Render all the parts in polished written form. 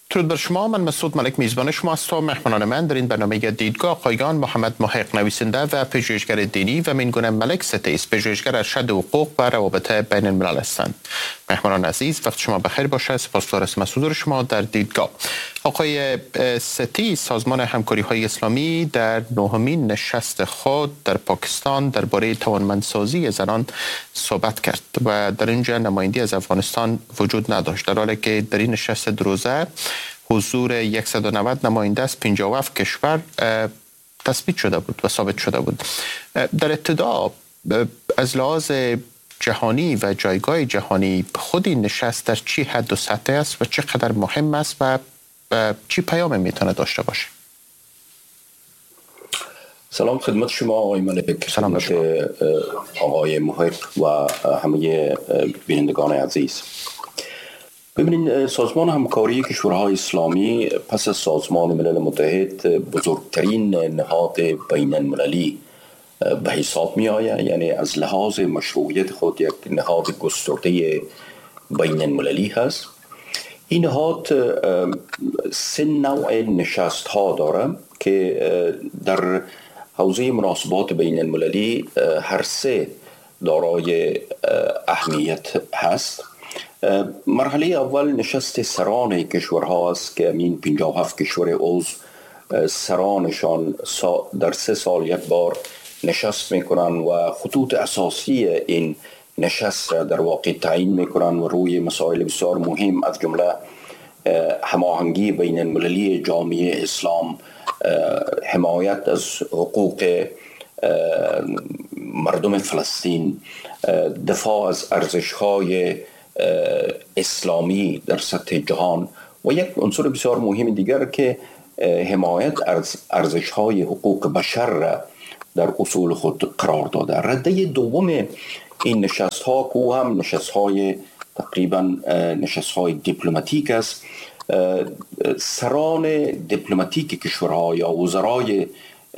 درود بر شما. من مسعود ملک میزبان شما هستم. مهمانان من در این برنامه دیدگاه آقایان محمد محق، نویسنده و پژوهشگر دینی، و مینگونه ملک ستیز، پژوهشگر ارشد حقوق و روابط بین الملل هستند. مهمانان عزیز، وقت شما بخیر باشه. سپاسگزار از حضور شما در دیدگاه. آقای ستیز، سازمان همکاری های اسلامی در نهمین نشست خود در پاکستان درباره توانمندسازی زنان صحبت کرد و در اینجا نمایندگی از افغانستان وجود نداشت، در حالی که در این نشست دروزه حضور 190 نماینده از 57 کشور تثبیت شده بود و ثابت شده بود. در ابتدا از لحاظ جهانی و جایگاه جهانی خود این نشست در چی حد و سطح است و چقدر مهم است و چی پیام میتونه داشته باشه؟ سلام خدمت شما آقای ملک، سلام خدمت آقای محق و همه بینندگان عزیز. ببینید، سازمان همکاری کشورهای اسلامی پس از سازمان ملل متحد بزرگترین نهاد بین المللی به حساب می آید. یعنی از لحاظ مشروعیت خود یک نهاد گسترده بین المللی هست. این نهاد 3 نوع نشست ها داره که در حوزه مناسبات بین المللی هر 3 دارای اهمیت هست. مرحله اول نشست سران کشورها است که این 57 کشور عضو سرانشان در 3 سال یک بار نشست میکنن و خطوط اساسی این نشست را در واقع تعیین میکنن و روی مسائل بسیار مهم از جمله هماهنگی بین المللی جامعه اسلام، حمایت از حقوق مردم فلسطین، دفاع از ارزش‌های اسلامی در سطح جهان و یک عنصر بسیار مهم دیگر که حمایت از ارزش‌های حقوق بشر را در اصول خود قرار داده. رده دوم این نشست‌ها که هم نشست‌های تقریبا نشست‌های دیپلماتیک است، سران دیپلماتیک کشورها یا وزرای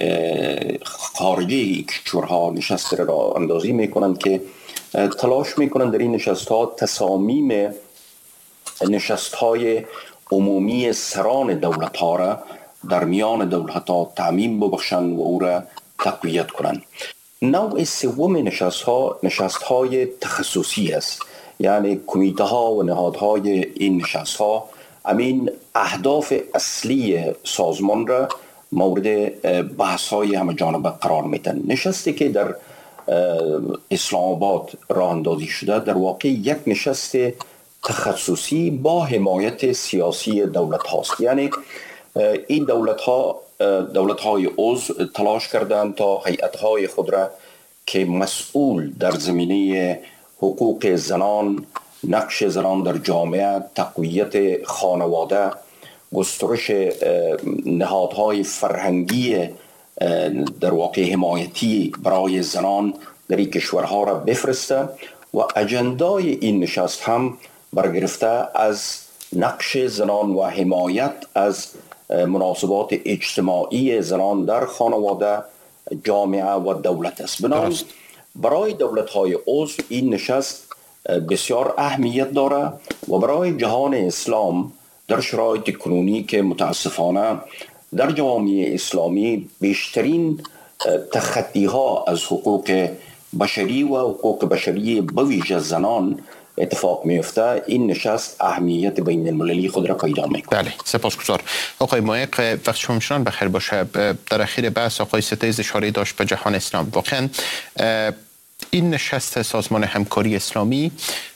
خارجه کشورها نشست را اندازی میکنند که تلاش میکنند در این نشست‌ها تصامیم نشست‌های عمومی سران دولت‌ها را در میان دولت‌ها تعمیم ببخشند و او را تقویت کنند. نوع سوم نشست‌های تخصصی است، یعنی کمیته ها و نهادهای این نشست ها امین اهداف اصلی سازمان را مورد بحث های همه جانبه قرار میدن. نشستی که در اسلام آباد راه اندازی شده در واقع یک نشست تخصصی با حمایت سیاسی دولت هاست. یعنی این دولت های عضو تلاش کردند تا هیئت های خود را که مسئول در زمینه حقوق زنان، نقش زنان در جامعه، تقویت خانواده، گسترش نهادهای فرهنگی در واقع حمایتی برای زنان در این کشورها را بفرسته و اجندای این نشست هم برگرفته از نقش زنان و حمایت از مناسبات اجتماعی زنان در خانواده، جامعه و دولت است. بنابراین برای دولت‌های عضو این نشست بسیار اهمیت داره و برای جهان اسلام در شرایط کنونی که متاسفانه در جامعه اسلامی بیشترین تخطی‌ها از حقوق بشری و حقوق بشری به ویژه زنان اتفاق میفته، این نشست اهمیت بین المللی خود را پیدا میکنه. بله، سپاسگزار. آقای محق، وقت شما میشنان بخیر باشه. در اخیر بحث آقای ستیز اشاره داشت به جهان اسلام. واقعا این نشست سازمان همکاری اسلامی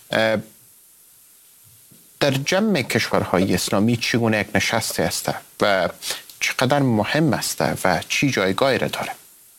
در جمع کشورهای اسلامی چگونه یک نشست است و چقدر مهم است و چی جایگاهی را داره؟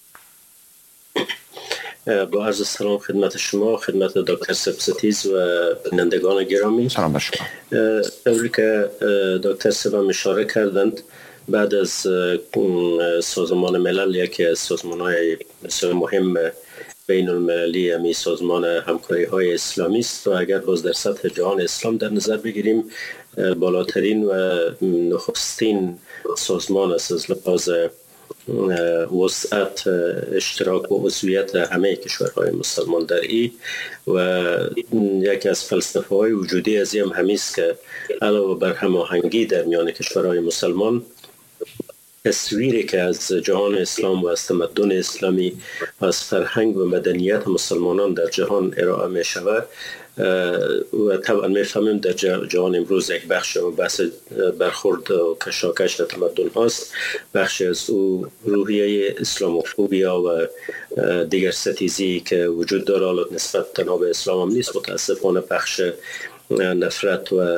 با عرض سلام خدمت شما، خدمت دکتر ستیز و بینندگان گرامی. سلام بر شما. طوری که دکتر سبا اشاره کردند، بعد از سازمان ملل یکی از سازمان‌های بسیار مهم بین المللی همی سازمان همکاری های اسلامی است و اگر باز در سطح جهان اسلام در نظر بگیریم بالاترین و نخستین سازمان است از لحاظ وسعت اشتراک و عضویت همه کشورهای مسلمان در ای و یکی از فلسفه های وجودی از هم همیست که علاوه بر هماهنگی در میان کشورهای مسلمان، تصویری که از جهان اسلام و از تمدن اسلامی و از فرهنگ و مدنیت مسلمانان در جهان ارائه می شود و طبعا میفهمیم در جهان امروز یک بخش و بحث برخورد و کشاکش در تمدن هاست. بخشی از او روحیه اسلاموفوبیا و دیگر ستیزی که وجود داره، حالا نسبت تنها به اسلام هم نیست، متاسفانه بخش نفرت و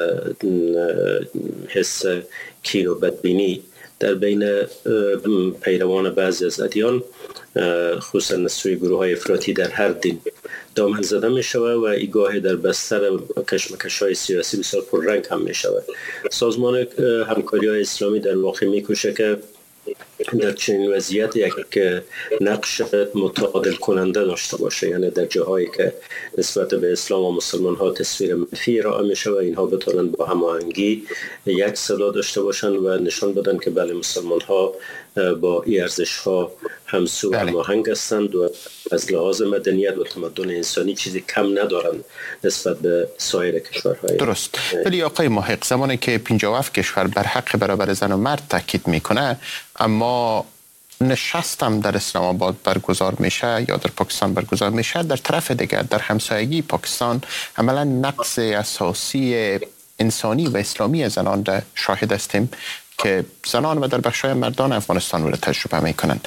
حس کین و بدبینی در بین پیروان بعضی از ادیان، خصوصا نسوی گروه های افراطی در هر دین دامن زده می شود و ایگاه در بستر کشمکش های سیاسی بسیار پررنگ هم می شود. سازمان همکاری های اسلامی در واقع می کوشه که در چنین وضعیت یک نقش متعادل کننده داشته باشه، یعنی در جاهایی که نسبت به اسلام و مسلمان ها تصویر منفی ارائه می شود، اینها بتونن با هماهنگی یک صدا داشته باشن و نشان بدن که بله مسلمان ها با این ارزش ها همسو و هماهنگ هستند و از لحاظ مدنیت و تمدن انسانی چیزی کم ندارند نسبت به سایر کشورهای. درست. ولی آقای محق، زمانی که 57 کشور بر حق برابر زن و مرد تاکید میکنه، اما نشستم در اسلام آباد برگزار میشه یا در پاکستان برگزار میشه، در طرف دیگر در همسایگی پاکستان عملا نقص اساسی انسانی و اسلامی زنان را شاهد هستیم که زنان و در بخشای مردان افغانستان رو تجربه میکنن.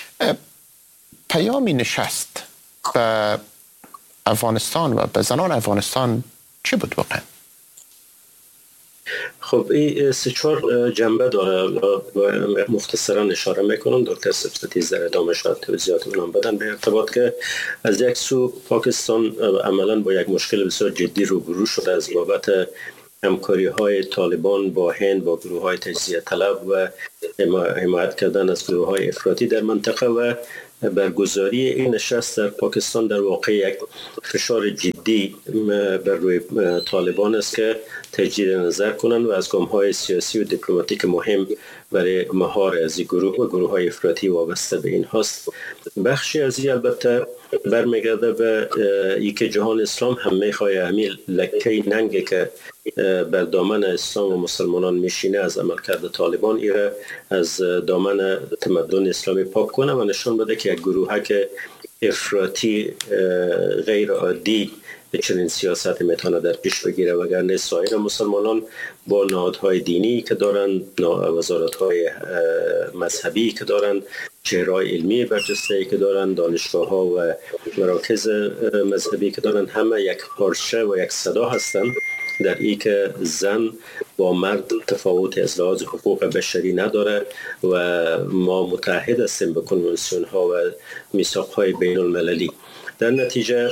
پیامی نشست به افغانستان و به زنان افغانستان چه بود واقعا؟ خب این سه چهار جنبه داره و مختصرا اشاره میکنم. دکتر سبستیز در ادامه شاید توضیحات اونم بدن به ارتباط که از یک سو پاکستان عملا با یک مشکل بسیار جدی روبرو شده از بابت همکاری های طالبان با هند با گروه های تجزیه طلب و حمایت کردن از گروه های افراطی در منطقه و برگزاری این نشست در پاکستان در واقع یک فشار جدی بر روی طالبان است که تجدید نظر کنند و از گام‌های سیاسی و دیپلماتیک مهم برای مهار از این گروه و گروه های افراطی وابسته به این هست. بخشی از این البته برمیگرده به اینکه جهان اسلام هم میخواه همین لکه ننگی که بر دامن اسلام و مسلمانان میشینه از عملکرد طالبان ایره از دامن تمدن اسلامی پاک کنه و نشان بده که یک گروه که افراطی غیر عادی چنین سیاست میتونه در پیش بگیره، وگرنه سایر مسلمانان با نهادهای دینی که دارن، وزارت‌های مذهبی که دارن، چهره‌های علمی برجسته‌ای که دارن، دانشگاه‌ها و مراکز مذهبی که دارن، همه یک پارچه و یک صدا هستند در این که زن با مرد تفاوت از لحاظ حقوق بشری نداره و ما متحد هستیم به کنوانسیون‌ها و میثاق‌های بین المللی. در نتیجه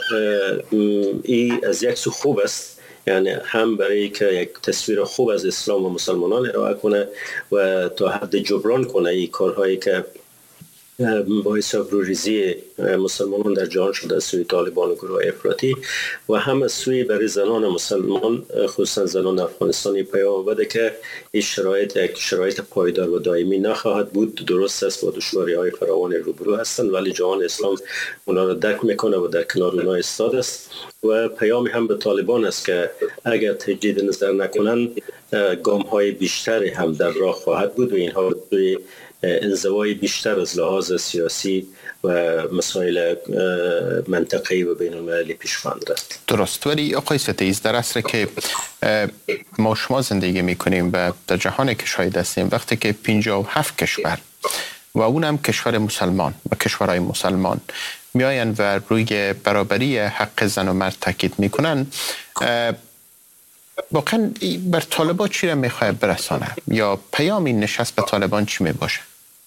این از یک سو خوب است، یعنی هم برای که یک تصویر خوب از اسلام و مسلمانان ارائه کنه و تا حد جبران کنه این کارهایی که باعث ابروریزی مسلمانان در جهان شده از سوی طالبان و گروه افراطی، و هم از سوی برای زنان مسلمان خصوصا زنان افغانستانی پیام بده که این شرایط یک شرایط پایدار و دائمی نخواهد بود. درست است با دشواری‌های فراوان روبرو هستند ولی جهان اسلام اونا را درک میکنه و در کنار اونا ایستاده است و پیامی هم به طالبان است که اگر تجدید نظر نکنن گام‌های بیشتری هم در راه خواهد بود و اینها به انزوای بیشتر از لحاظ سیاسی و مسائل منطقه‌ای و بین المللی پیش خواهند رفت. درست. ولی آقای ستیز، در عصر که ما شما زندگی میکنیم و در جهانی که شاهد هستیم، وقتی که 57 کشور و اونم کشور مسلمان و کشورهای مسلمان میاین و روی برابری حق زن و مرد تاکید میکنن، واقعا بر طالبان چی را میخواه برسانه یا پیام این نشست به طالبان چی میباشه؟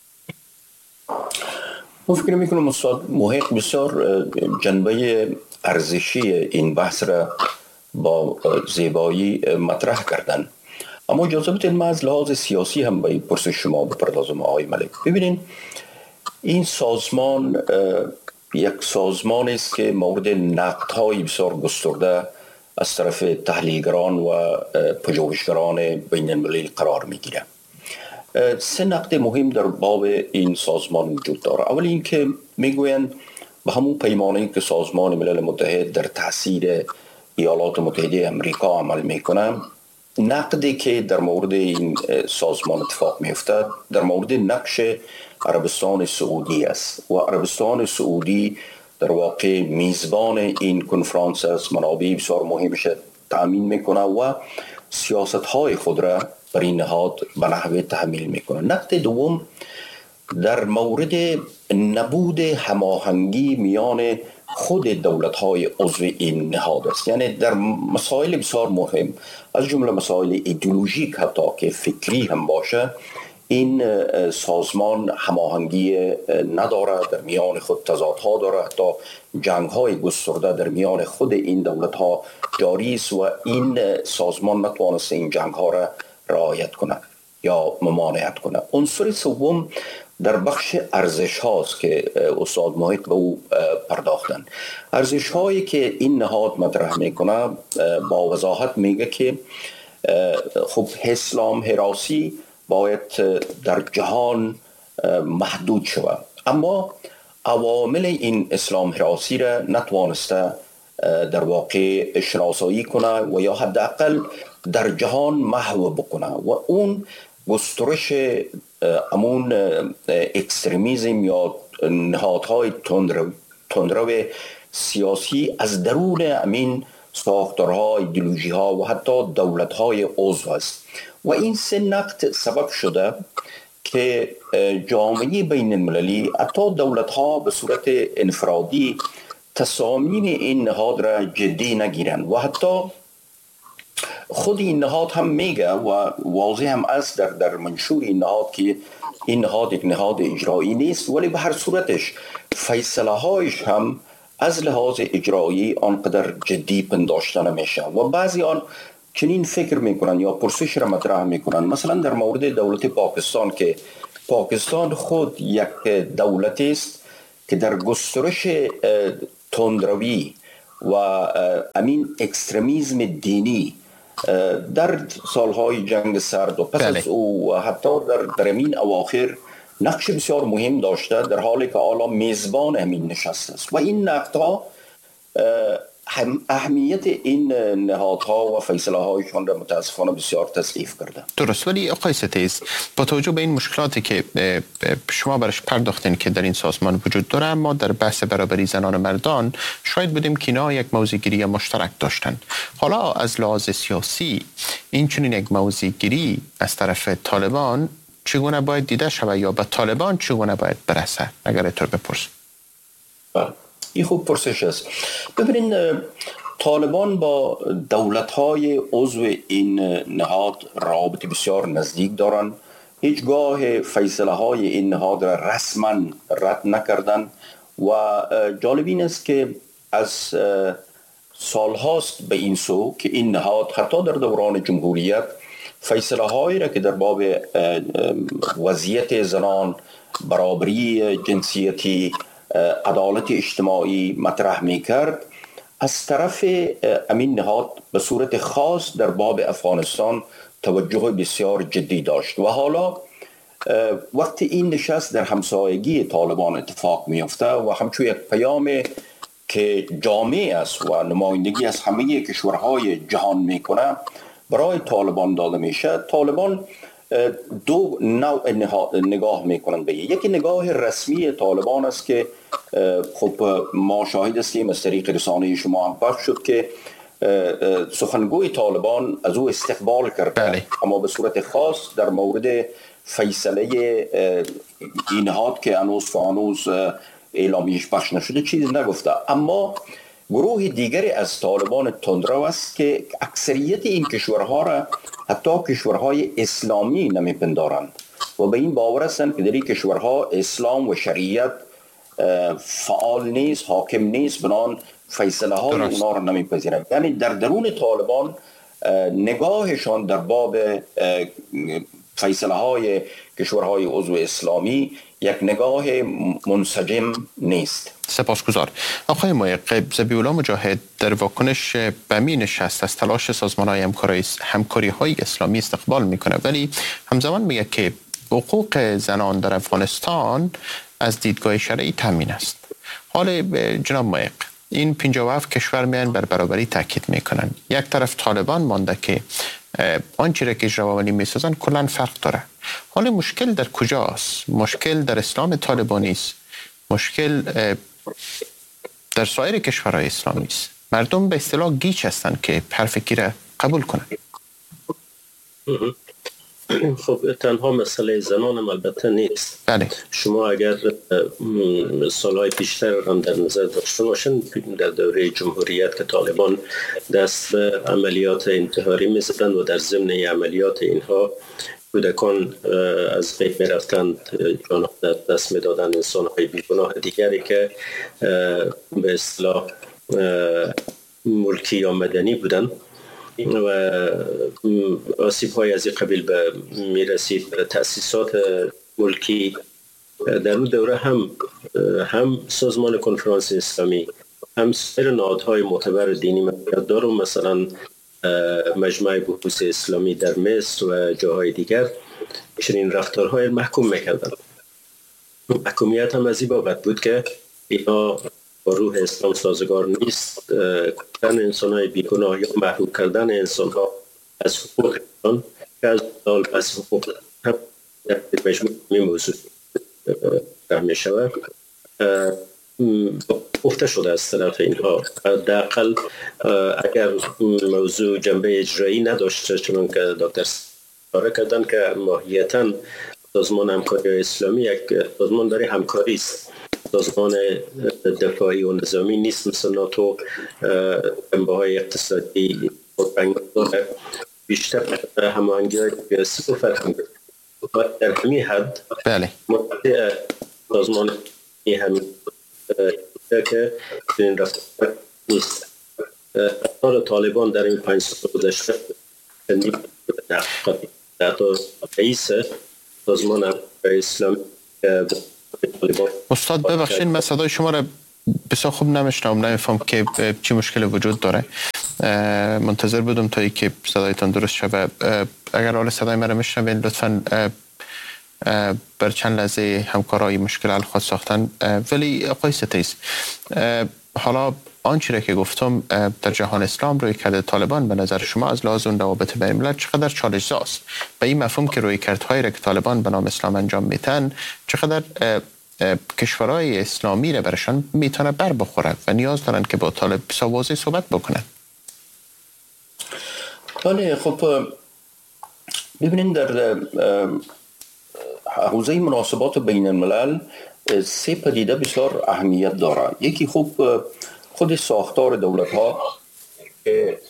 من فکر میکنم استاد محق بسیار جنبه ارزشی این بحث را با زیبایی مطرح کردن، اما اجازه بدید من از لحاظ سیاسی هم به پرسش شما بپردازم آقای ملک. ببینین این سازمان یک سازمان است که مورد نقدهای بسیار گسترده از طرف تحلیلگران و پژوهشگران بین المللی قرار میگیره. سه نقد مهم در باب این سازمان وجود داره. اول اینکه میگویند به همون پیمانه‌ای که سازمان ملل متحد در تاثیر ایالات متحده امریکا عمل میکنه، نقدی که در مورد این سازمان اتفاق میافتد در مورد نقش عربستان سعودی است و عربستان سعودی در واقع میزبان این کنفرانس است، منابع بسیار مهمش تأمین میکنه و سیاست های خود را بر این نهاد به نحو تحمیل میکنه. نقد دوم در مورد نبود هماهنگی میان خود دولت‌های عضو این نهاد است، یعنی در مسائل بسیار مهم از جمله مسائل ایدئولوژیک حتی که فکری هم باشه، این سازمان هماهنگی نداره، در میان خود تضادها داره، حتی جنگ‌های گسترده در میان خود این دولت‌ها جاری است و این سازمان نتوانسته این جنگ‌ها را رعایت کنه یا ممانعت کنه. عنصر سوم در بخش ارزش هاست که استاد محق به او پرداختن. ارزش هایی که این نهاد مطرح میکنه با وضاحت میگه که خب اسلام هراسی باید در جهان محدود شود، اما عوامل این اسلام هراسی را نتوانسته در واقع شناسایی کنه و یا حداقل در جهان محو بکنه و اون گسترش امون اکستریمیزم یا نهادهای تندرو سیاسی از درون امین ساختارها، ایدئولوژی ها و حتی دولت های عضو است و این سه نقد سبب شده که جامعه بین المللی حتی دولت ها به صورت انفرادی تصامیم این نهاد را جدی نگیرند و حتی خود این نهاد هم میگه و واضح هم است در منشور این نهاد که این نهاد یک نهاد اجرایی نیست، ولی به هر صورتش فیصله هایش هم از لحاظ اجرایی آنقدر جدی پنداشته نمیشه و بعضی آن چنین فکر میکنن یا پرسش را مطرح میکنن، مثلا در مورد دولت پاکستان که پاکستان خود یک دولت است که در گسترش تندروی و امین اکستریمیزم دینی در سالهای جنگ سرد و پس از او و حتی در امین اواخر نقش بسیار مهم داشته، در حالی که حالا میزبان امین نشست است و این نقدها اهمیت این نهادها و فیصله هایشان را متاسفانه بسیار تضعیف کرده. درست، ولی آقای ستیز با توجه به این مشکلاتی که شما برش پرداختین که در این سازمان وجود داره، اما در بحث برابری زنان و مردان شاید بودیم که اینا یک موضوعگیری مشترک داشتن. حالا از لحاظ سیاسی این چنین یک موضوعگیری از طرف طالبان چگونه باید دیده شود یا به طالبان چگونه باید برسه؟ اگر اینطور بپرسیم. این خوب پرسش است. ببینید، طالبان با دولت‌های عضو این نهاد رابط بسیار نزدیک دارند. هیچگاه فیصله‌های این نهاد را رسما رد نکردند و جالب این است که از سالهاست به این سو که این نهاد حتی در دوران جمهوریت فیصله‌هایی را که در باب وضعیت زنان، برابری جنسیتی، عدالت اجتماعی مطرح می‌کرد، از طرف امین نهاد به صورت خاص در باب افغانستان توجه بسیار جدی داشت و حالا وقتی این نشست در همسایگی طالبان اتفاق می‌افته و همچون یک پیام که جامع است و نمایندگی از همه کشورهای جهان میکنه برای طالبان داده میشه، طالبان دو نوع نگاه میکنن به یکی نگاه رسمی طالبان است که خب ما شاهد هستیم از طریق رسانه شما هم پخش شد که سخنگوی طالبان از او استقبال کرده، اما به صورت خاص در مورد فیصله این نهاد که هنوز اعلامیش پخش نشده چیزی نگفته. اما گروه دیگری از طالبان تندرو است که اکثریت این کشورها را حتی کشورهای اسلامی نمیپندارند و به این باور هستند که در این کشورها اسلام و شریعت فعال نیست، حاکم نیست، بنان فیصله های اونا را نمیپذیرند. یعنی در درون طالبان نگاهشان در باب فیصله های کشورهای عضو اسلامی یک نگاه منسجم نیست. سپاسگزار. آقای محق، ذبیح‌الله مجاهد در واکنش به می نشست از تلاش سازمان‌های همکاری های اسلامی استقبال میکنه، ولی همزمان میگه که حقوق زنان در افغانستان از دیدگاه شرعی تامین است. حال جناب محق، این 57 کشور میان بر برابری تاکید میکنن. یک طرف طالبان مانده که آنچه را که اجراوانی میسازن کلا فرق داره. حال مشکل در کجاست؟ مشکل در اسلام طالبانی است. مشکل در سایر کشورهای اسلامی است. مردم به اصطلاح گیج هستند که حرف کی را قبول کنند. خب تنها مسئله زنان هم البته نیست. بله. شما اگر سالهای پیشتر هم در نظر داشته باشین، در دوره جمهوریت که طالبان دست به عملیات انتحاری می زدن و در ضمن عملیات اینها کودکان از بین می رفتند، جان در دست می دادن انسانهای بیگناه دیگری که به اصطلاح ملکی یا مدنی بودن و آسیب های از این قبیل به می رسید به تأسیسات ملکی. در اون دوره هم سازمان کنفرانس اسلامی، هم سایر نهادهای معتبر دینی مدار و مثلا مجمع بحوث اسلامی در مصر و جاهای دیگر چنین رفتارهای محکوم میکردن. محکومیت هم از این بابت بود که اینا با روح اسلام سازگار نیست. کردن انسان‌های بیگناه یا محروم کردن انسان‌ها از حقوق انسان که از حقوق هم در مجموع موضوع فهمی شود گفته شده از طرف اینها. حداقل اگر موضوع جنبه اجرایی نداشته، چون که دکتر اشاره کردن که ماهیتاً سازمان همکاری اسلامی یک سازمان برای همکاری است، سازمان دفاعی و نظامی نیست مثل ناتو. جنبه‌های اقتصادی داره، بیشتر هماهنگی‌های سیاسی و فرهنگی در همین حد. بله. سازمان همین که این رفتار نیست. رفتار طالبان در این 5 سال گذشته حتی رئیس سازمان اسلامی استاد ببخشید من صدای شما را بسیار خوب نمیشنم، نمیفهم که چی مشکل وجود داره. منتظر بودم تا اینکه صدایتان درست شود. اگر حال صدای مرا میشنوید لطفاً بر چند لحظه همکارای مشکل حل خواهد ساختن. ولی آقای ستیس، حالا آنچه را که گفتم در جهان اسلام روی کرده طالبان به نظر شما از لحاظ اون روابط بین الملل چقدر چالش‌زاست؟ به این مفهوم که روی کردهایی را که طالبان به نام اسلام انجام میتن چقدر کشورهای اسلامی را برشان میتونه بر بخوره و نیاز دارن که با طالب واضح صحبت بکنن؟ بله، خب ببینید در حوزه مناسبات بین الملل 3 پدیده بسیار اهمیت داره. یکی خوب خود ساختار دولت ها که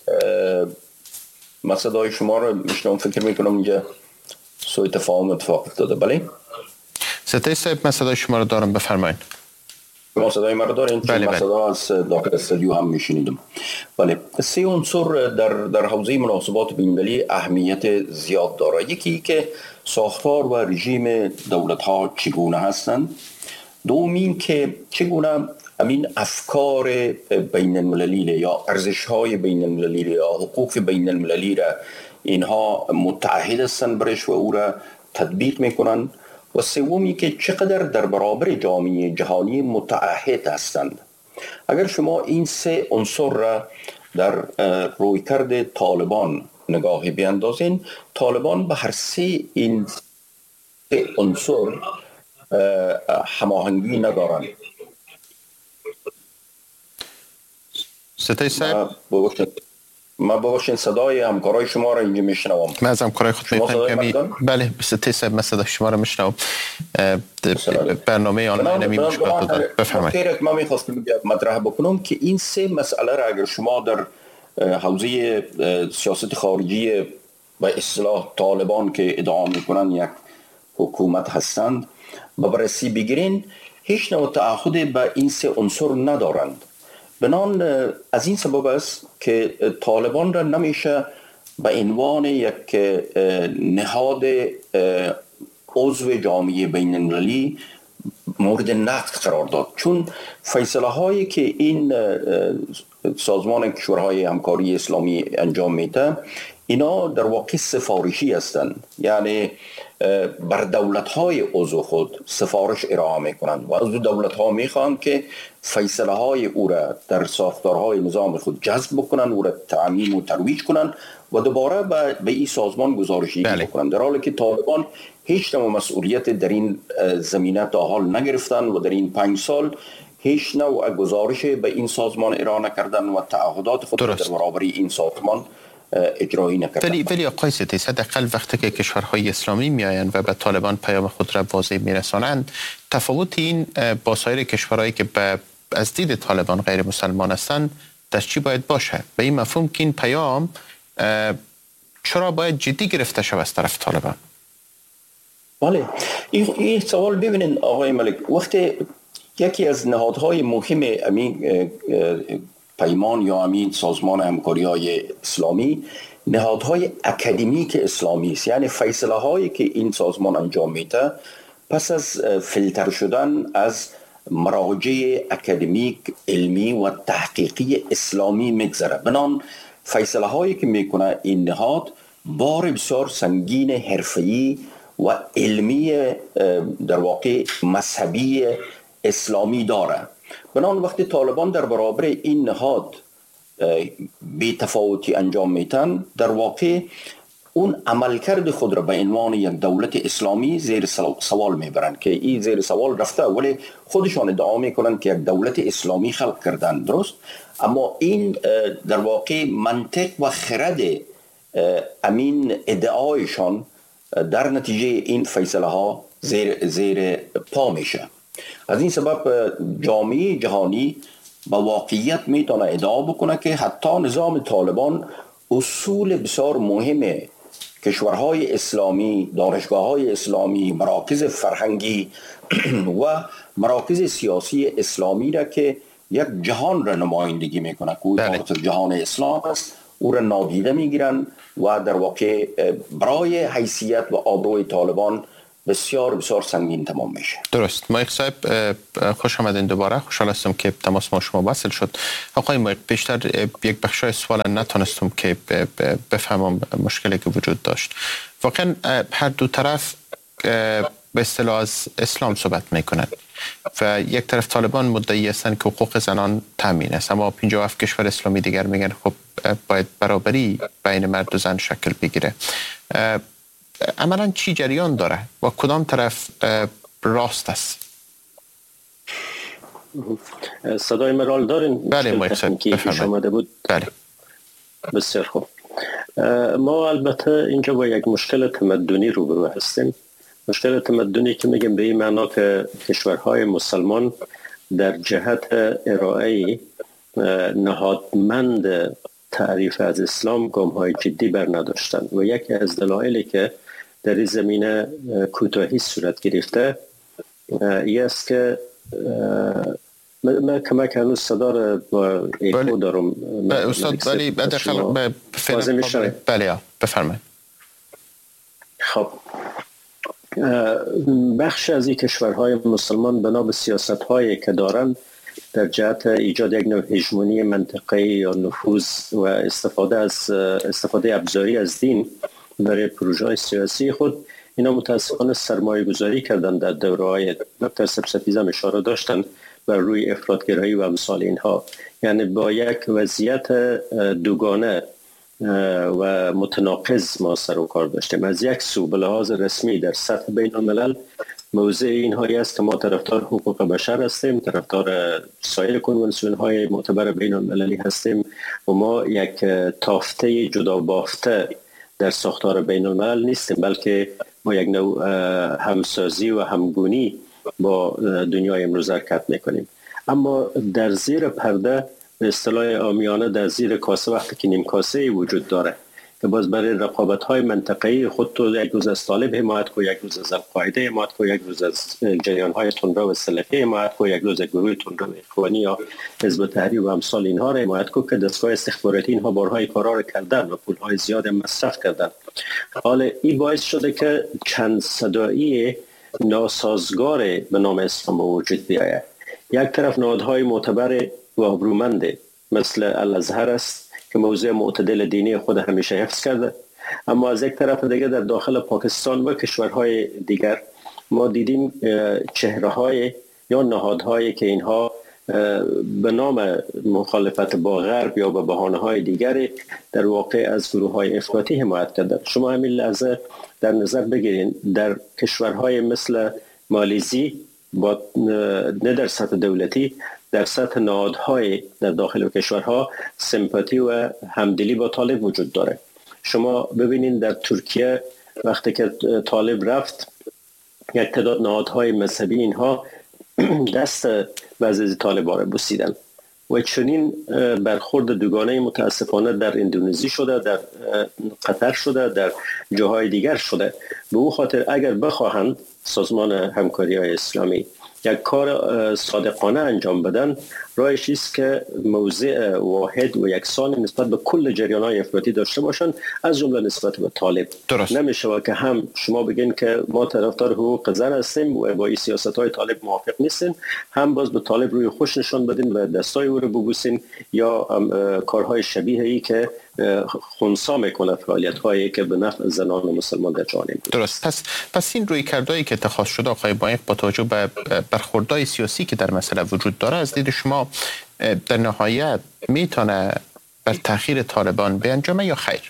صدای شما رو میشنم، فکر میکنم اینجا سوء تفاهم اتفاق افتاده. بله ستای صاحب من صدای شما رو دارم، بفرمایید. شما صدای ما رو دارین؟ بله من صدا از داخل استودیو هم میشنیدم. بله، 3 عنصر در حوزه مناسبات بین المللی اهمیت زیاد داره. یکی که ساختار و رژیم دولت ها چگونه هستند. دومین که چگونه همین افکار بین المللی یا ارزش های بین المللی یا حقوق بین المللی را اینها متعهد هستند برش و او را تطبیق میکنند. و سومی که چقدر در برابر جامعه جهانی متعهد هستند. اگر شما این 3 عنصر را در رویکرد طالبان نگاهی بیاندازین، طالبان به هر 3 این عنصر هماهنگی ندارند. ستای صاحب ما ببخشید صدای همکارای شما را اینجا میشنوم. من از همکارای خود میتونم بله ستای صاحب من صدای شما را میشنوم. برنامه آنلاین می مشکلات داره. بفرمایید. من میخواستم مطرح بکنم که این 3 مسئله را اگر شما در حوزه سیاست خارجی و اصطلاح طالبان که ادعا میکنن یک حکومت هستند و بررسی بگیرین، هیچ نوع تعهد به این 3 عنصر ندارند. بنان از این سبب است که طالبان را نمیشه به عنوان یک نهاد عضو جامعه بین المللی مورد نقد قرار داد، چون فیصله هایی که این سازمان کشورهای همکاری اسلامی انجام میده اینا در واقع سفارشی هستند، یعنی بر دولت‌های عضو خود سفارش ارائه می‌کنند و از دولت‌ها می‌خواهند که فیصله‌های او را در ساختارهای نظام خود جذب بکنند، او را تعمیم و ترویج کنند و دوباره به این سازمان گزارشی بکنند، در حالی که طالبان هیچ نوع مسئولیت در این زمینه تا حال نگرفتن و در این 5 سال هیچ نوع گزارش به این سازمان ارائه نکردن و تعهدات خود در برابر این سازمان اجرایی نکردن. ولی آقای ستیس، حداقل وقتی که کشورهای اسلامی میآیند و به طالبان پیام خود را واضح میرسانند، تفاوت این با سایر کشورهایی که از دید طالبان غیر مسلمان هستند در چی باید باشه؟ به این مفهوم که این پیام چرا باید جدی گرفته شود از طرف طالبان؟ بله، این سوال ببینید آقای ملک، وقتی یکی از نهادهای مهم امین پیمان یا امین سازمان همکاری‌های اسلامی نهادهای اکادمیک اسلامی است، یعنی فیصله هایی که این سازمان انجام میده پس از فیلتر شدن از مراجع اکادمیک علمی و تحقیقی اسلامی میگذره. بنان فیصله هایی که میکنه این نهاد بار بسیار سنگین حرفه‌ای و علمی در واقع مذهبی اسلامی داره. بنان وقتی طالبان در برابر این نهاد بی تفاوتی انجام میتن، در واقع اون عملکرد خود را به عنوان یک دولت اسلامی زیر سوال میبرن که این زیر سوال رفته، ولی خودشان ادعا میکنن که یک دولت اسلامی خلق کردن، درست؟ اما این در واقع منطق و خرد امین ادعایشان در نتیجه این فیصله ها زیر پا میشه. از این سبب جامعه جهانی با واقعیت میتونه ادعا بکنه که حتی نظام طالبان اصول بسیار مهم کشورهای اسلامی، دانشگاه‌های اسلامی، مراکز فرهنگی و مراکز سیاسی اسلامی را که یک جهان را نمایندگی میکنه که جهان اسلام است، او را نادیده میگیرن و در واقع برای حیثیت و آبروی طالبان بسیار بسیار سنگین تمام میشه. درست. مایق صاحب خوش آمدین دوباره. خوشحال هستم که تماس ما شما وصل شد. آقای مایق، بیشتر یک بخشای سوال نتونستم که بفهمم مشکلی که وجود داشت. واقعا هر دو طرف به اصطلاح از اسلام صحبت میکنند و یک طرف طالبان مدعی هستند که حقوق زنان تامین است، اما 57 کشور اسلامی دیگر میگن خب باید برابری بین مرد و زن شکل بگیره. عملا چی جریان داره و کدام طرف راست است؟ صدای مرال دارین؟ بله مایک پیش آمده بود. بله. بسیار خوب. ما البته اینجا با یک مشکل تمدنی روبرو هستیم. مشکل تمدنی که میگم به این معنا که کشورهای مسلمان در جهت ارائه نهادمند تعریف از اسلام گام‌های جدی بر نداشتند و یکی از دلایلی که در این زمینه کوتاهی صورت گرفته این است که من کمک هنوز صدا را با ایکو دارم. استاد ولی بله بفرمایید. خب بخش از این کشورهای مسلمان بنا به سیاست‌هایی که دارند در جهت ایجاد یک نوع هژمونی منطقه‌ای یا نفوذ و استفاده ابزاری از دین برای پروژه‌های سیاسی خود، اینا متاسفانه سرمایه گذاری کردن در دوره‌های دکتر سبزتیز هم اشاره داشتن بر روی افراط‌گرایی و امثال اینها. یعنی با یک وضعیت دوگانه و متناقض ما سر و کار داشتیم. از یک سو به لحاظ رسمی در سطح بین الملل موضع اینهایی است که ما طرفدار حقوق بشر هستیم، طرفدار سایر کنوانسیون های معتبر بین المللی هستیم و ما یک تافته جدا بافته در ساختار بین الملل نیستیم، بلکه ما یک نوع همسازی و همگونی با دنیای امروز حرکت میکنیم. اما در زیر پرده به اصطلاح عامیانه در زیر کاسه وقتی که نیم کاسه وجود داره که باز برای رقابت‌های منطقه‌ای خود تو یک روز از طالب حمایت کو، یک روز از القاعده حمایت کو، یک روز از جریان‌های تندرو و سلفی حمایت کو، یک روز از گروه تندرو اخوانی یا حزب تحریر و امثال اینها را حمایت کو که دستگاه استخباراتی اینها بارهای کارا را کردن و پول‌های زیاد مصرف کردن. حالا این باعث شده که چند صدایی ناسازگار به نام اسلام وجود بیاید. یک طرف نهادهای معتبر و ابرومند مثل الازهر است که موضع معتدل دینی خود همیشه حفظ کرده. اما از یک طرف دیگه در داخل پاکستان و کشورهای دیگر ما دیدیم چهره‌های یا نهادهایی که اینها به نام مخالفت با غرب یا به بهانه‌های دیگری در واقع از گروه‌های افراطی حمایت کردند. شما همین لحظه در نظر بگیرید در کشورهای مثل مالزی با نه در سطح دولتی، در سطح نهادهای در داخل کشورها سمپاتی و همدلی با طالب وجود داره. شما ببینید در ترکیه وقتی که طالب رفت یک تعداد نهادهای مذهبی اینها دست بعضی طالب‌ها را بوسیدن و چنین برخورد دوگانه متاسفانه در اندونزی شده، در قطر شده، در جاهای دیگر شده. به او خاطر اگر بخواهند سازمان همکاری‌های اسلامی یک کار صادقانه انجام بدن، راهش است که موضع واحد و یکسان نسبت به کل جریان‌های افراطی داشته باشند، از جمله نسبت به طالب. نمیشه که هم شما بگین که ما طرفدار حقوق زن هستیم و با این سیاست‌های طالب موافق نیستیم، هم باز به طالب روی خوش نشان بدین و دستای او رو ببوسین، یا کارهای شبیه ای که خنثی میکنه فعالیت‌هایی که به نفع زنان و مسلمان در جهان. درست. پس این رویکردهایی که اتخاذ شده آقای بایق با توجه به برخوردهای سیاسی که در مسئله وجود داره، از دید شما در نهایت میتونه بر تأخیر طالبان بیانجامه یا خیر؟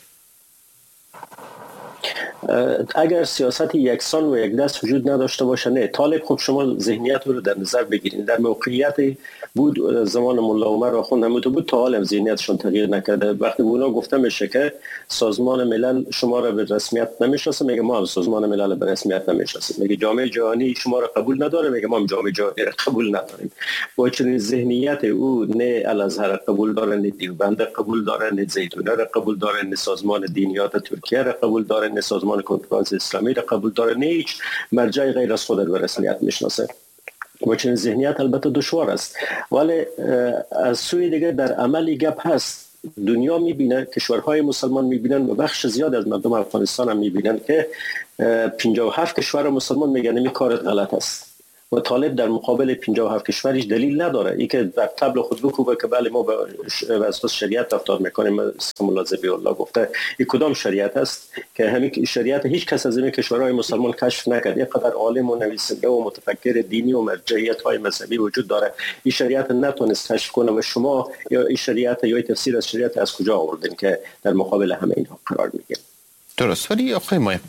اگر سیاست یکسان و یک دست وجود نداشته باشه نه. طالب خب شما ذهنیت رو در نظر بگیرید، در موقعیتی بود زمان ملا عمر آخوند همونطور بود، تا حالا ذهنیتشون تغییر نکرده. وقتی اونا گفته میشه که سازمان ملل شما را به رسمیت نمیشناسه، میگه ما هم سازمان ملل به رسمیت نمیشناسیم. میگه جامعه جهانی شما را قبول نداره، میگه ما هم جامعه جهانی را قبول نداریم. با چنین ذهنیت او نه الازهر قبول داره، نه دیوبند قبول داره، نه زیتونه را قبول داره، نه سازمان دینیات ترکیه را قبول داره، نه سازمان کنفرانس اسلامی را قبول داره، نه هیچ مرجع غیر از خود به رسمیت میشناسه. و چنین ذهنیت البته دشوار است، ولی از سوی دیگر در عملی گپ هست. دنیا میبینه، کشورهای مسلمان میبینن و بخش زیاد از مردم افغانستان هم میبینن که 57 کشور مسلمان میگن این کارت غلط است و طالب در مقابل 57 کشورش دلیل نداره. ای که در طبل خود بکوبه که بله ما به اساس شریعت رفتار میکنیم. مولا ذبیح الله گفته این کدام شریعت است که همین شریعت هیچ کس از این کشورهای مسلمان کشف نکرد. اینقدر عالم و نویسنده و متفکر دینی و مرجعیت های مذهبی وجود داره، این شریعت نتونست کشف کنه و شما یا این شریعت یا تفسیر از شریعت از کجا آوردین که در مقابل همه اینها قرار میگیره؟ درست. ولی آقای مایق،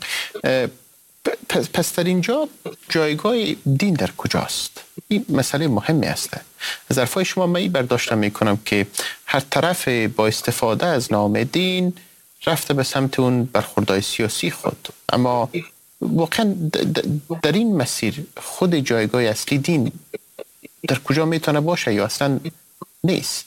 پس در اینجا جایگاه دین در کجاست؟ این مسئله مهمی است. از حرفای شما من برداشت میکنم که هر طرف با استفاده از نام دین رفته به سمت اون برخوردهای سیاسی خود، اما واقعا در این مسیر خود جایگاه اصلی دین در کجا میتونه باشه یا اصلا نیست؟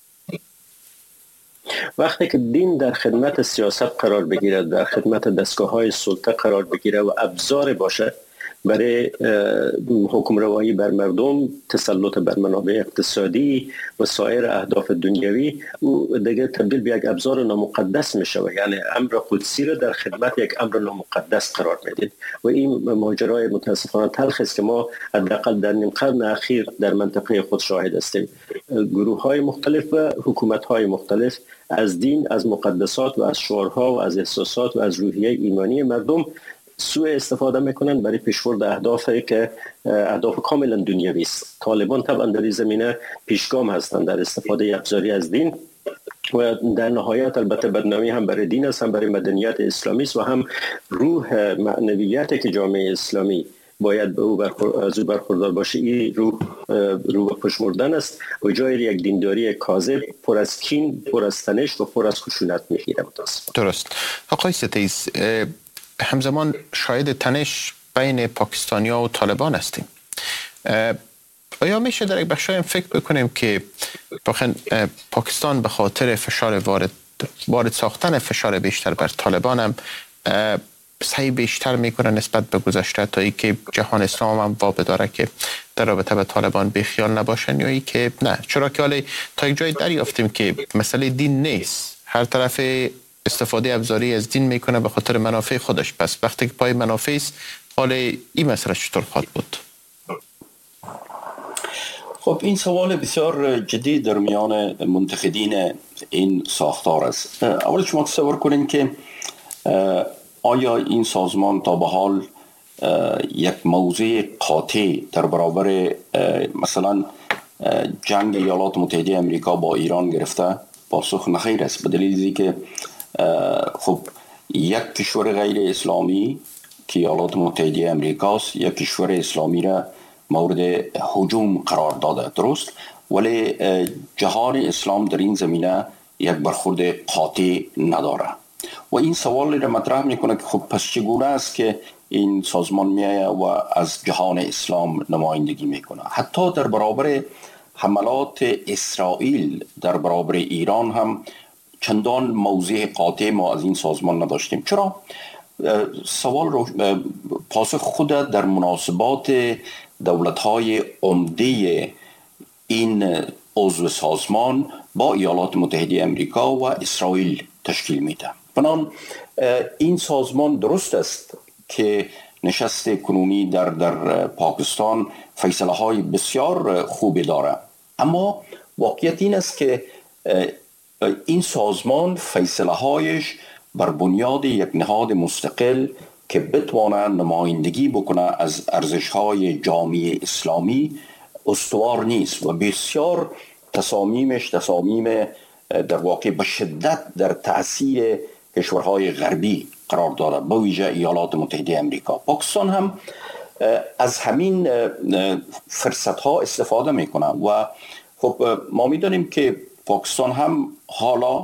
وقتی که دین در خدمت سیاست قرار بگیرد، در خدمت دستگاه‌های سلطه قرار بگیره و ابزار باشه برای حکمروایی بر مردم، تسلط بر منابع اقتصادی و سایر اهداف دنیوی، او دیگه تبدیل به یک ابزار نامقدس میشه و یعنی امر قدسی رو در خدمت یک امر نامقدس قرار میدید و این ماجرای متاسفانه تلخ است که ما حداقل در نیم قرن اخیر در منطقه خود شاهد هستیم. گروه‌های مختلف و حکومت‌های مختلف از دین، از مقدسات و از شعارها و از احساسات و از روحیه ایمانی مردم سوء استفاده میکنن برای پیشبرد اهدافی که اهداف کاملا دنیوی است. طالبان طبعا در این زمینه پیشگام هستند در استفاده ابزاری از دین و در نهایت البته بدنامی هم برای دین است، هم برای مدنیت اسلامی است و هم روح معنویتی که جامعه اسلامی باید به او از او برخوردار باشه. این روح پشمردن است و جای یک دینداری کاذب پر از کین، پر از تنش و پر از خشونت میگیره. درست. آقای ستیز، همزمان شاهد تنش بین پاکستانی‌ها و طالبان هستیم. آیا میشه در یک بخشی فکر بکنیم که پاکستان به خاطر فشار وارد ساختن فشار بیشتر بر طالبان هم سعی بیشتر میکنه نسبت به گذشته تا ای که جهان اسلام هم وابه داره که در رابطه به طالبان بیخیال نباشن، یا ای که نه؟ چرا که حالا تا یک جای دریافتیم که مسئله دین نیست، هر طرف استفاده ابزاری از دین میکنه به خاطر منافع خودش. پس وقتی که پای منافع است، حالا این مسئله چطور خواهد بود؟ خب این سوال بسیار جدی در میان منتقدین این ساختار است. اول شما تصور کنید که آیا این سازمان تا به حال یک موضع قاطع در برابر مثلا جنگ ایالات متحده امریکا با ایران گرفته؟ پاسخ نخیر است، به دلیل که خب یک کشور غیر اسلامی که ایالات متحده امریکاست یک کشور اسلامی را مورد هجوم قرار داده، درست؟ ولی جهان اسلام در این زمینه یک برخورد قاطع نداره و این سوال را مطرح میکنه که خب پس چگونه است که این سازمان میایه و از جهان اسلام نمایندگی میکنه؟ حتی در برابر حملات اسرائیل در برابر ایران هم چندان موضع قاطع ما از این سازمان نداشتیم. چرا؟ سوال رو پاسخ خود در مناسبات دولت‌های عمده این عضو سازمان با ایالات متحده امریکا و اسرائیل تشکیل میده. بنابراین این سازمان درست است که نشست کنونی در پاکستان فیصله های بسیار خوبی داره، اما واقعیت این است که این سازمان فیصله هایش بر بنیاد یک نهاد مستقل که بتوانه نمایندگی بکنه از ارزش های جامعه اسلامی استوار نیست و بسیار تصامیم در واقع به شدت در تأثیر کشورهای غربی قرار داره، به ویژه ایالات متحده امریکا. پاکستان هم از همین فرصت ها استفاده میکنه و خب ما میدونیم که پاکستان هم حالا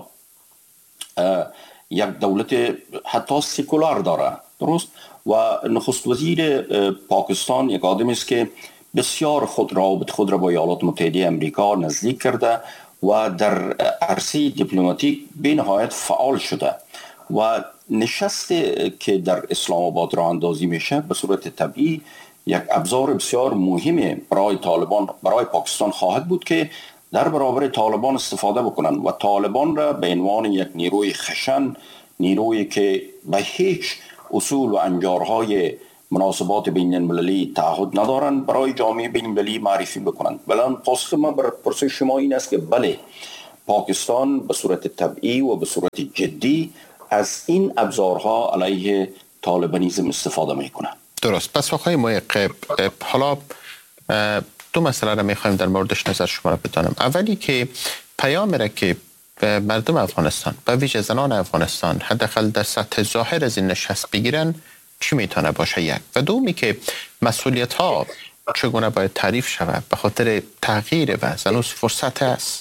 یک دولت حتی سکولار داره، درست؟ و نخست وزیر پاکستان یک آدمی است که بسیار رابط خود را با ایالات متحده امریکا نزدیک کرده و در عرصه دیپلماتیک به نهایت فعال شده و نشست که در اسلام آباد راه اندازی میشه به صورت طبیعی یک ابزار بسیار مهمه برای طالبان، برای پاکستان خواهد بود که در برابر طالبان استفاده بکنن و طالبان را به عنوان یک نیروی خشن، نیرویی که به هیچ اصول و انجارهای مناسبات بین المللی تعهد ندارن برای جامعه بین المللی معرفی بکنن. بلان پاسخ ما بر پرسش شما این است که بله، پاکستان به صورت طبیعی و به صورت جدی از این ابزارها علیه طالبانیزم استفاده میکنه. درست. پس آقای محق، حالا دو مسئله را میخوایم در موردش نظر شما را بدانم. اولی که پیام را که مردم افغانستان و ویژه زنان افغانستان حداقل در سطح ظاهر از این نشست بگیرن چی میتونه باشه؟ یک. و دومی که مسئولیت ها چگونه باید تعریف شود به خاطر تغییر وضع؟ هنوز فرصت است؟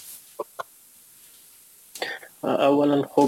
اولا خب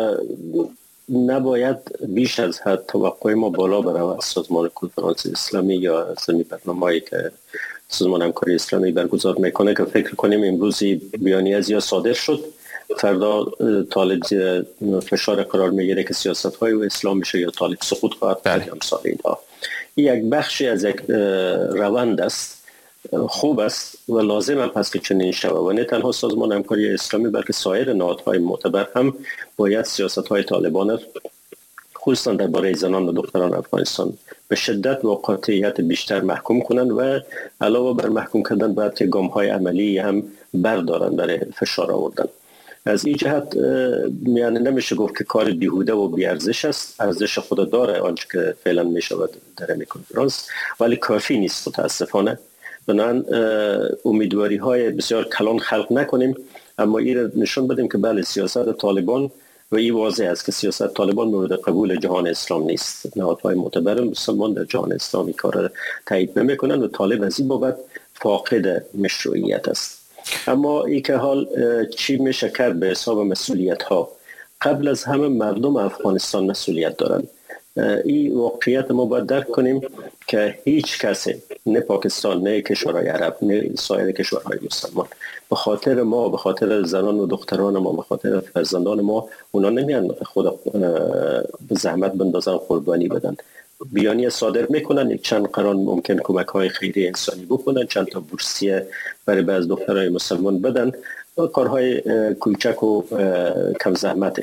نباید بیش از حد توقع ما بالا برود. سازمان کنفرانس اسلامی یا ضمن برنامه‌ای که سازمان همکاری اسلامی برگزار میکنه که فکر کنیم امروزی بیانیه زیاد صادر شد، فردا طالب فشار قرار میگیره که سیاست‌های و اسلام میشه یا طالب سقوط خواهد کرد. امثال اینها یک بخشی از یک روند است، خوب است و لازم هم هست که چنین شود و نه تنها سازمان همکاری اسلامی بلکه سایر نهادهای معتبر هم باید سیاست‌های طالبان خصوصا درباره زنان و دختران افغانستان به شدت و قاطعیت بیشتر محکوم کنند و علاوه بر محکوم کردن باید که گام‌های عملی هم بردارن برای فشار آوردن. از این جهت یعنی نمیشه گفت که کار بیهوده و بیارزش است، ارزش خود داره آنچه که فعلا میشود در این کنفرانس، ولی کافی نیست متاسفانه. بنابراین امیدواری های بسیار کلان خلق نکنیم، اما این نشون بدیم که بله سیاست طالبان و این واضح است که سیاست طالبان مورد قبول جهان اسلام نیست. نهادهای معتبر مسلمان در جهان اسلامی کار تایید نمیکنند و طالب از این بابت فاقد مشروعیت است. اما این که حال چی میشه کرد به حساب مسئولیت ها؟ قبل از همه مردم افغانستان مسئولیت دارند. این واقعیت ما باید درک کنیم که هیچ کسی، نه پاکستان نه کشورهای عرب نه سایر کشورهای مسلمان، به خاطر ما، به خاطر زنان و دختران ما، به خاطر فرزندان ما اونا نمیان خود زحمت بندازن قربانی بدن. بیانیه صادر میکنن، یک چند قرار ممکن کمک های خیری انسانی بکنن، چند تا بورسیه برای بعض دخترای مسلمان بدن، کارهای کوچک و کم زحمته.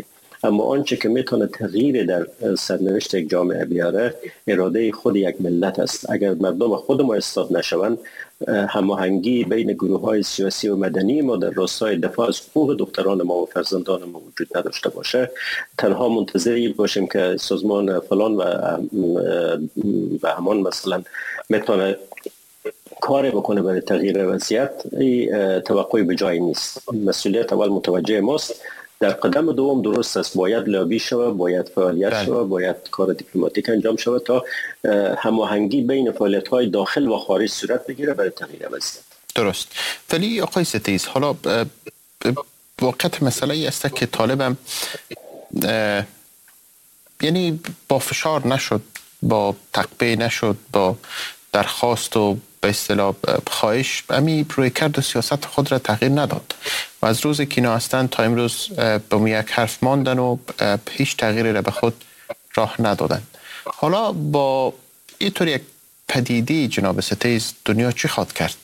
اما آنچه که میتونه تغییر در سرنوشت یک جامعه بیاره اراده خود یک ملت است. اگر مردم خود ما اصلاح نشوند، هماهنگی بین گروه‌های سیاسی و مدنی ما در راستای دفاع از حقوق دختران ما و فرزندان ما وجود نداشته باشه، تنها منتظری باشیم که سازمان فلان و همان مثلا میتونه کاری بکنه برای تغییر وضعیت، این توقعی به جای نیست. مسئولیت اول متوجه ماست. در قدم دوم درست است، باید لابی شود، باید فعالیت شود، باید کار دیپلماتیک انجام شود تا هماهنگی بین فعالیت‌های داخل و خارج صورت بگیره برای تغییر وضعیت. درست. ولی آقای ستیز، حالا واقعیت مسئله ای است که طالبم یعنی با فشار نشد، با تقبیه نشد، با درخواست و به اصطلاح خواهش امی روی کرد و سیاست خود را تغییر نداد و از روز که اینا هستند تا امروز به یک حرف ماندن و هیچ تغییری را به خود راه ندادن. حالا با اینطور یک پدیده جناب ستیز دنیا چی خواد کرد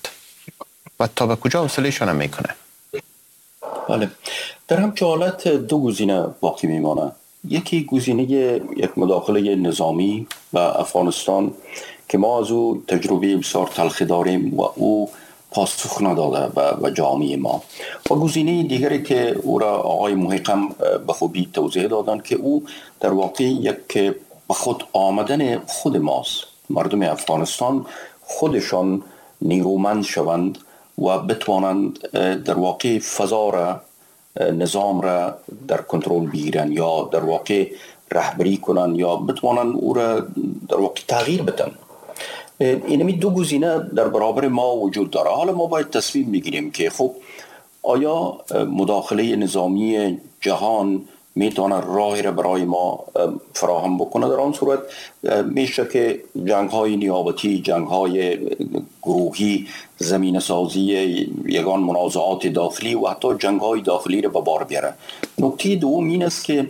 و تا به کجا حوصله‌شان هم میکنه؟ بله، در همچه حالت دو گزینه باقی میمانه. یکی گزینه یک مداخله نظامی و افغانستان که ما از او تجربه بسیار تلخی داریم و او پاسخ نداده و جامعه ما، و گزینه دیگری که او را آقای محقم به خوبی توضیح دادن که او در واقع یک به خود آمدن خود ماست. مردم افغانستان خودشان نیرومند شوند و بتوانند در واقع فضا را، نظام را در کنترل بگیرن یا در واقع رهبری کنن یا بتوانند او را در واقع تغییر بدن. اینمی دو گزینه در برابر ما وجود داره. حالا ما باید تصمیم بگیریم که خب آیا مداخله نظامی جهان میتونه راهی را برای ما فراهم بکنه؟ در آن صورت میشه که جنگ‌های نیابتی، جنگ‌های گروهی، زمین سازی یگان منازعات داخلی و حتی جنگ‌های داخلی را به بار بیاره. نکته دوم این است که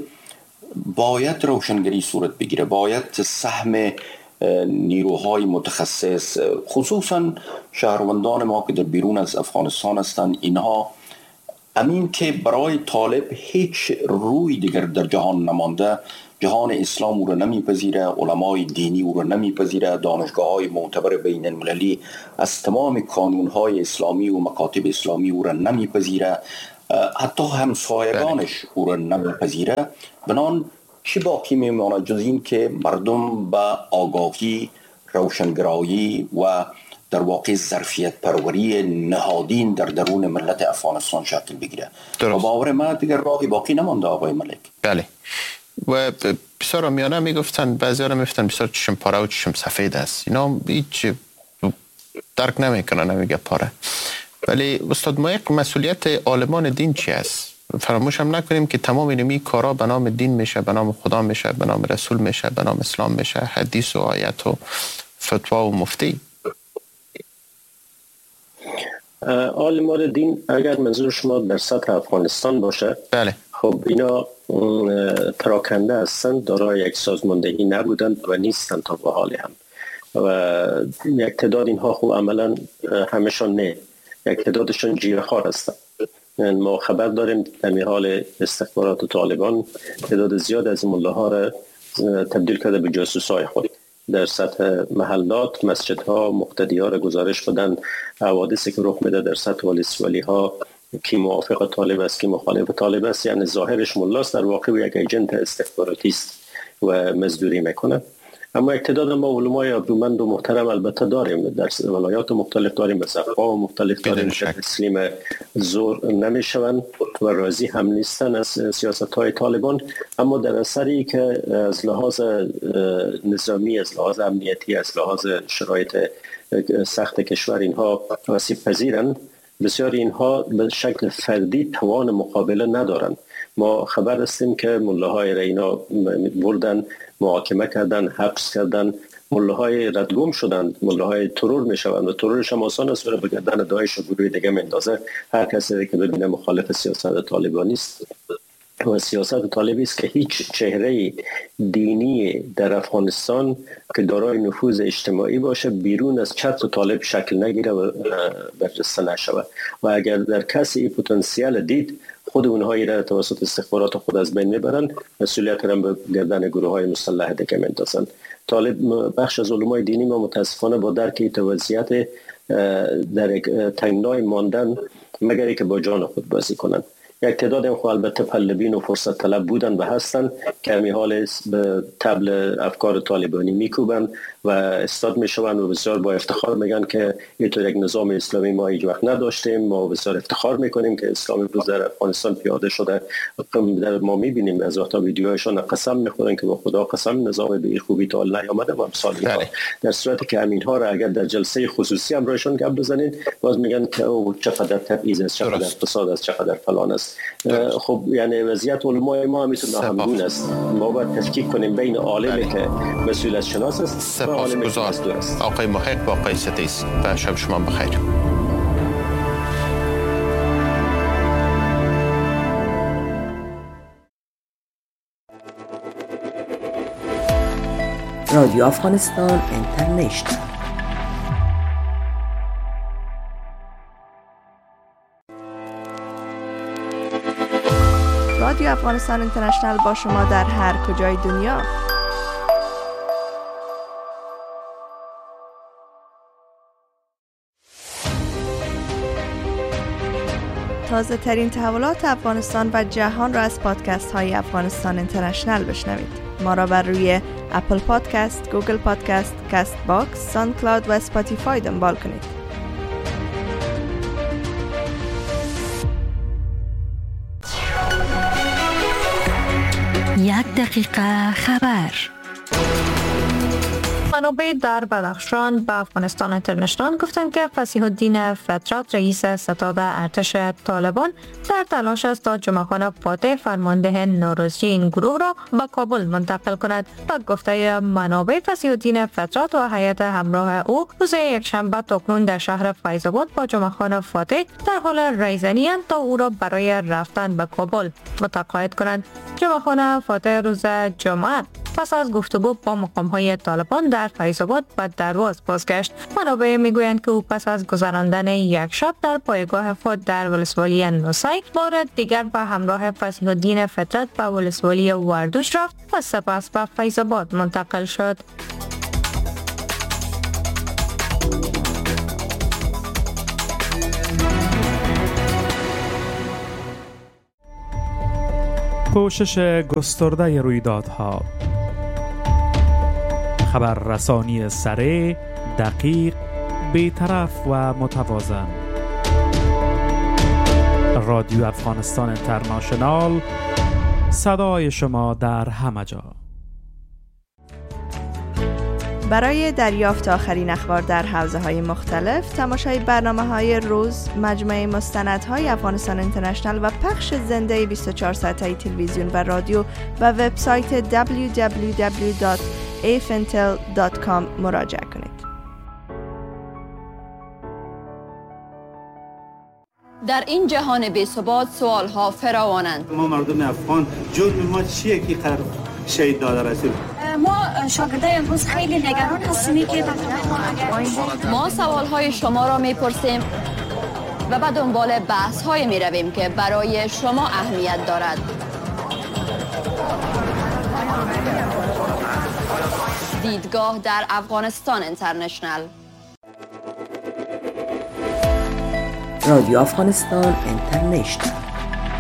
باید روشنگری صورت بگیره، باید سهم نیروهای متخصص، خصوصا شهروندان ما که در بیرون از افغانستان هستند، اینها امین که برای طالب هیچ روی دیگر در جهان نمانده، جهان اسلام او را نمیپذیره، علمای دینی او را نمیپذیره، دانشگاه‌های معتبر بین المللی از تمام کانون‌های اسلامی و مکاتب اسلامی او را نمیپذیره، حتی همسایگانش او را نمیپذیره. بنان چی باقی میماند جز این که مردم به آگاهی، روشنگرایی و در واقع ظرفیت پروری نهادین در درون ملت افغانستان شکل بگیره. و باور من دیگر راهی باقی نمانده آقای ملک. بله. و بسیار آمیانه میگفتن، بعضی‌ها میگفتن بسیار چشم پاره و چشم سفید است. اینا هیچ درک نمیکنن نمیگه پاره. ولی استاد محق، مسئولیت عالمان دین چی است؟ فراموش هم نکنیم که تمام اینمی کارا به نام دین میشه، به نام خدا میشه، به نام رسول میشه، به نام اسلام میشه، حدیث و آیت و فتوا و مفتی. عالمان دین اگر منظور شما در سطح افغانستان باشه، بله، خب اینا پراکنده هستند، دارای یک سازماندهی نبودند و نیستند تا به حال هم، و یک تعداد اینها خوب عملا همشان نه، یک تعدادشان جیره‌خوار هستند. ما خبر داریم در حال استخبارات طالبان تعداد زیاد از ملاها را تبدیل کرده به جاسوسای خود. در سطح محلات، مسجدها، مقتدی‌ها را گزارش بدن حوادثی که رخ میده در سطح ولی‌ها، کی موافق طالب است کی مخالف طالب است، یعنی ظاهرش ملاست، در واقع یک ایجنت استخباراتی است و مزدوری میکنه. اما اقتدار ما علمای ابرومند و محترم البته داریم، در ولایات مختلف داریم، مذهب‌ها مختلف داریم که تسلیم زور نمیشوند و راضی هم نیستن از سیاست‌های طالبان، اما در اثری که از لحاظ نظامی، از لحاظ امنیتی، از لحاظ شرایط سخت کشور اینها آسیب پذیرند، بسیار اینها به شکل فردی توان مقابله ندارند. ما خبر هستیم که ملاهای را اینا بردن، محاکمه کردن، حبس کردن، ملاهای ردگم شدند، ملاهای ترور می شوند و ترورش هم آسان است، به گردن داعش و گروه دیگه میندازه هر کسی که ببینه مخالف سیاست طالبانی است. و سیاست طالبی است که هیچ چهره دینی در افغانستان که دارای نفوذ اجتماعی باشه بیرون از چتر طالب شکل نگیره و برجسته نشود و اگر در کسی پتانسیل دید خود اونهایی را توسط استخبارات خود از بین میبرن، مسئولیت را به گردن گروه های مسلح دیگه میندازن. طالب بخش از علمای دینی ما متاسفانه با درک وضعیت در تنگنای ماندن مگری که با جان خود بازی کنند. یک تعداد هم البته پلبین و فرصت طلب بودن و هستند که همی حال به طبل افکار طالبانی میکوبن و استاد میشوند و بسیار با افتخار میگن که اینطور یک نظام اسلامی ما هیچ وقت نداشتیم، ما بسیار افتخار میکنیم که اسلام امروز در افغانستان پیاده شده. ما میبینیم از وقتا ویدیوهایشان قسم میخورن که با خدا قسم نظام به خوبی تا نیامده و امثال اینها. در صورتی که همینها را اگر در جلسه خصوصی همراهشان گپ بزنید باز میگن که او چقدر تبعیض است، چقدر فساد است، چقدر فلان است. خب یعنی وضعیت علمای ما همیتون همگون است. ما باید تفکیک کنیم بین عالمی که مسئولیت شناس است و عالمی که مزدور است. آقای محق و آقای ستیس و شب شما بخیر. رادیو افغانستان اینترنشنال. رادیو افغانستان اینترنشنال با شما در هر کجای دنیا. تازه ترین تحولات افغانستان و جهان را از پادکست های افغانستان اینترنشنال بشنوید. ما را بر روی اپل پادکست، گوگل پادکست، کست باکس، ساوند کلاود و اسپاتیفای دنبال کنید. یک دقیقه خبر. منابع در بدخشان به افغانستان اینترنشنال گفتند که فصیح الدین فطرت رئیس ستاد ارتش طالبان در تلاش است تا جمعه‌خان فاتح فرمانده نوروزی این گروه را به کابل منتقل کند. با گفته منابع فصیح الدین فطرت و هیئت همراه او روز یکشنبه تاکنون در شهر فیض آباد با جمعه‌خان فاتح در حال ریزنی اند تا او را برای رفتن به کابل متقاعد کنند. جمعه‌خان فاتح روز جمعه پس از گفتگو با مقام‌های طالبان در فیض آباد به درواز بازگشت. منابع میگویند که او پس از گذراندن یک شب در پایگاه خود در ولسوالی نوسی بار دیگر به همراه فصیح الدین فطرت به ولسوالی وردوش رفت و سپس به فیض آباد منتقل شد. پوشش گسترده رویدادها، خبررسانی سریع، دقیق، بی‌طرف و متوازن. رادیو افغانستان اینترنشنال، صدای شما در همه جا. برای دریافت آخرین اخبار در حوزه‌های مختلف، تماشای برنامه‌های روز، مجموعه مستندهای افغانستان اینترنشنال و پخش زنده 24 ساعته تلویزیون و رادیو و وبسایت www.afintel.com مراجعه کنید. در این جهان بی‌ثبات سوال‌ها فراوانند. ما مردم افغان جرم ما چیه که قرار شهید داده رسول؟ ما شاگردای امروز خیلی نگران هستیم که ما سوال‌های شما را می‌پرسیم و به دنبال بحث‌های می‌رویم که برای شما اهمیت دارد. دیدگاه در افغانستان اینترنشنال. رادیو افغانستان اینترنشنال.